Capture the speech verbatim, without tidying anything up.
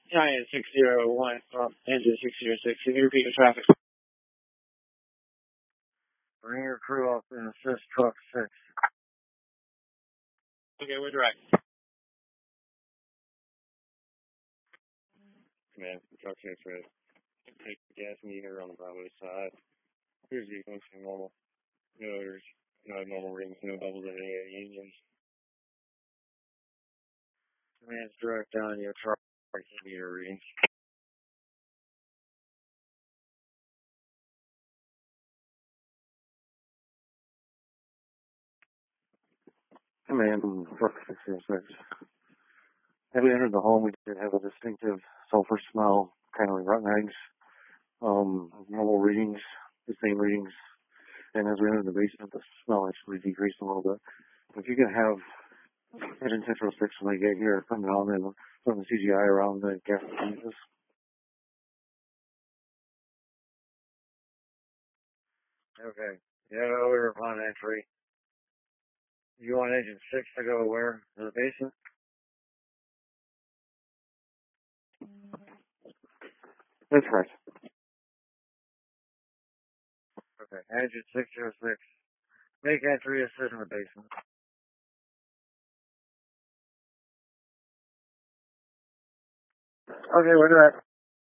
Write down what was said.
Giant six zero one from engine six zero six. Can you repeat the traffic? Bring your crew up and assist truck six. Okay, we're direct. Command, truck six ready. Take the gas meter on the Bravo side. Here's the function normal. No odors, no normal rings, no bubbles in any of the engines. Command's direct on your truck meter readings. Command, truck six zero six. As we entered the home, we did have a distinctive sulfur smell, kind of like rotten eggs. Um, normal readings, the same readings. And as we entered the basement, the smell actually decreased a little bit. If you can have engine six oh six when they get here, come down and run the C G I around the gas tanks. Okay. Yeah, over upon entry. You want engine six to go where? To the basement? That's right. Okay. Engine six oh six. Make entry, assist in the basement. Okay, we're direct.